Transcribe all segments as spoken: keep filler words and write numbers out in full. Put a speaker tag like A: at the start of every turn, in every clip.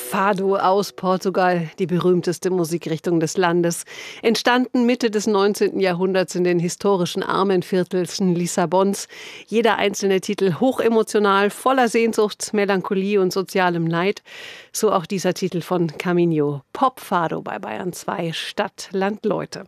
A: Fado aus Portugal, die berühmteste Musikrichtung des Landes. Entstanden Mitte des neunzehnten Jahrhunderts in den historischen Armenvierteln Lissabons. Jeder einzelne Titel hochemotional, voller Sehnsucht, Melancholie und sozialem Leid. So auch dieser Titel von Caminho. Pop-Fado bei Bayern zwei, Stadt, Land, Leute.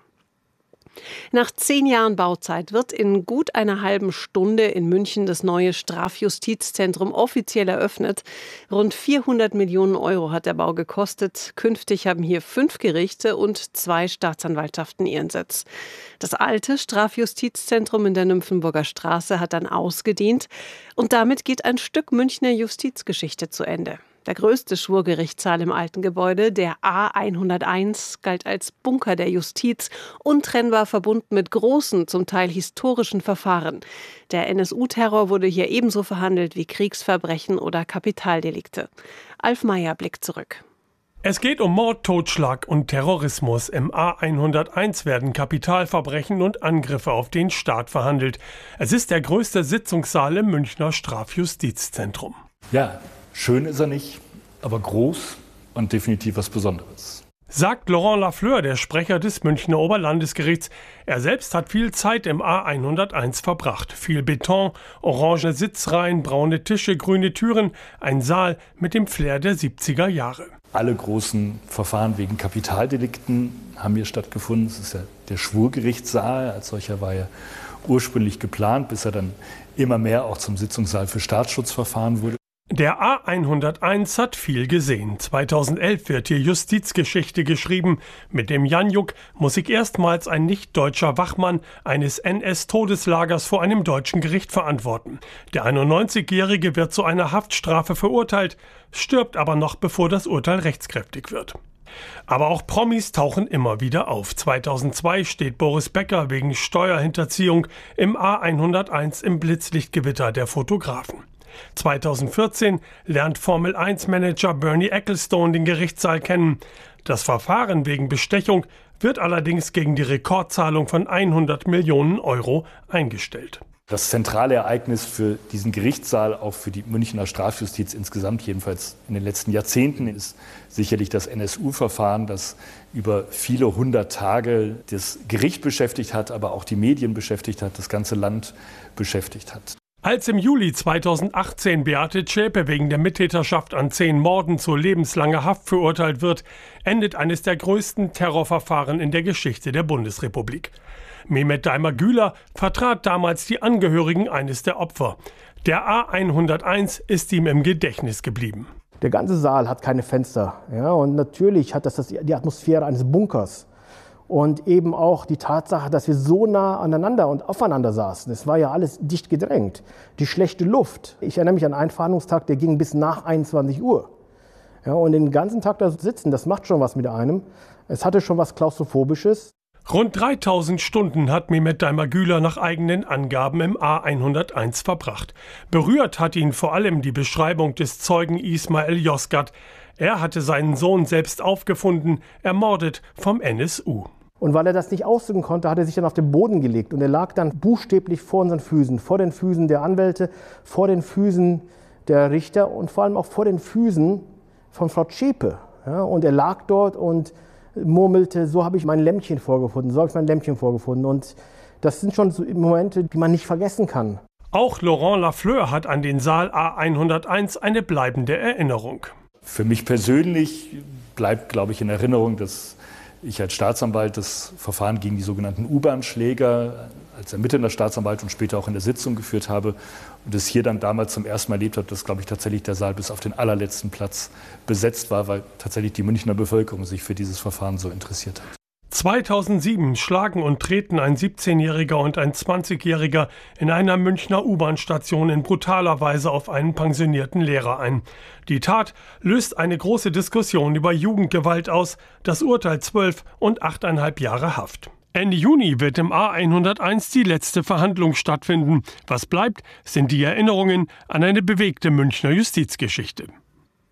A: Nach zehn Jahren Bauzeit wird in gut einer halben Stunde in München das neue Strafjustizzentrum offiziell eröffnet. Rund vierhundert Millionen Euro hat der Bau gekostet. Künftig haben hier fünf Gerichte und zwei Staatsanwaltschaften ihren Sitz. Das alte Strafjustizzentrum in der Nymphenburger Straße hat dann ausgedient. Und damit geht ein Stück Münchner Justizgeschichte zu Ende. Der größte Schwurgerichtssaal im alten Gebäude, der A hunderteins, galt als Bunker der Justiz, untrennbar verbunden mit großen, zum Teil historischen Verfahren. Der N S U-Terror wurde hier ebenso verhandelt wie Kriegsverbrechen oder Kapitaldelikte. Alf Meyer blickt zurück.
B: Es geht um Mord, Totschlag und Terrorismus. Im A hunderteins werden Kapitalverbrechen und Angriffe auf den Staat verhandelt. Es ist der größte Sitzungssaal im Münchner Strafjustizzentrum.
C: Ja. Schön ist er nicht, aber groß und definitiv was Besonderes.
B: Sagt Laurent Lafleur, der Sprecher des Münchner Oberlandesgerichts. Er selbst hat viel Zeit im A hunderteins verbracht. Viel Beton, orange Sitzreihen, braune Tische, grüne Türen. Ein Saal mit dem Flair der siebziger Jahre.
C: Alle großen Verfahren wegen Kapitaldelikten haben hier stattgefunden. Es ist ja der Schwurgerichtssaal. Als solcher war er ursprünglich geplant, bis er dann immer mehr auch zum Sitzungssaal für Staatsschutzverfahren wurde.
B: Der A hunderteins hat viel gesehen. zweitausendelf wird hier Justizgeschichte geschrieben. Mit dem Janjuk muss sich erstmals ein nicht-deutscher Wachmann eines N S-Todeslagers vor einem deutschen Gericht verantworten. Der einundneunzigjährige wird zu einer Haftstrafe verurteilt, stirbt aber noch, bevor das Urteil rechtskräftig wird. Aber auch Promis tauchen immer wieder auf. zweitausendzwei steht Boris Becker wegen Steuerhinterziehung im A hunderteins im Blitzlichtgewitter der Fotografen. zweitausendvierzehn lernt Formel eins Manager Bernie Ecclestone den Gerichtssaal kennen. Das Verfahren wegen Bestechung wird allerdings gegen die Rekordzahlung von hundert Millionen Euro eingestellt.
C: Das zentrale Ereignis für diesen Gerichtssaal, auch für die Münchner Strafjustiz insgesamt, jedenfalls in den letzten Jahrzehnten, ist sicherlich das N S U-Verfahren, das über viele hundert Tage das Gericht beschäftigt hat, aber auch die Medien beschäftigt hat, das ganze Land beschäftigt hat.
B: Als im Juli zweitausendachtzehn Beate Zschäpe wegen der Mittäterschaft an zehn Morden zu lebenslanger Haft verurteilt wird, endet eines der größten Terrorverfahren in der Geschichte der Bundesrepublik. Mehmet Daimar-Güler vertrat damals die Angehörigen eines der Opfer. Der A hunderteins ist ihm im Gedächtnis geblieben.
D: Der ganze Saal hat keine Fenster. Ja, und natürlich hat das, das die Atmosphäre eines Bunkers. Und eben auch die Tatsache, dass wir so nah aneinander und aufeinander saßen. Es war ja alles dicht gedrängt. Die schlechte Luft. Ich erinnere mich an einen Verhandlungstag, der ging bis nach einundzwanzig Uhr. Ja, und den ganzen Tag da sitzen, das macht schon was mit einem. Es hatte schon was Klaustrophobisches.
B: Rund dreitausend Stunden hat Mehmet Daimar-Güler nach eigenen Angaben im A hunderteins verbracht. Berührt hat ihn vor allem die Beschreibung des Zeugen Ismail Yozgat. Er hatte seinen Sohn selbst aufgefunden, ermordet vom N S U.
D: Und weil er das nicht ausdrücken konnte, hat er sich dann auf den Boden gelegt. Und er lag dann buchstäblich vor unseren Füßen, vor den Füßen der Anwälte, vor den Füßen der Richter und vor allem auch vor den Füßen von Frau Zschäpe. Ja, und er lag dort und murmelte, so habe ich mein Lämmchen vorgefunden, so habe ich mein Lämmchen vorgefunden. Und das sind schon so Momente, die man nicht vergessen kann.
B: Auch Laurent Lafleur hat an den Saal A hunderteins eine bleibende Erinnerung.
C: Für mich persönlich bleibt, glaube ich, in Erinnerung, dass ich als Staatsanwalt das Verfahren gegen die sogenannten U-Bahn-Schläger als ermittelnder Staatsanwalt und später auch in der Sitzung geführt habe und es hier dann damals zum ersten Mal erlebt habe, dass, glaube ich, tatsächlich der Saal bis auf den allerletzten Platz besetzt war, weil tatsächlich die Münchner Bevölkerung sich für dieses Verfahren so interessiert hat.
B: zweitausendsieben schlagen und treten ein siebzehnjähriger und ein zwanzigjähriger in einer Münchner U-Bahn-Station in brutaler Weise auf einen pensionierten Lehrer ein. Die Tat löst eine große Diskussion über Jugendgewalt aus, das Urteil zwölf und achteinhalb Jahre Haft. Ende Juni wird im A hunderteins die letzte Verhandlung stattfinden. Was bleibt, sind die Erinnerungen an eine bewegte Münchner Justizgeschichte.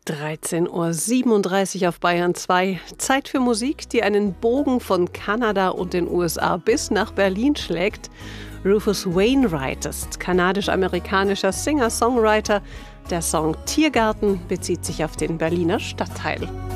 A: dreizehn Uhr siebenunddreißig auf Bayern zwei. Zeit für Musik, die einen Bogen von Kanada und den U S A bis nach Berlin schlägt. Rufus Wainwright ist kanadisch-amerikanischer Singer-Songwriter. Der Song Tiergarten bezieht sich auf den Berliner Stadtteil.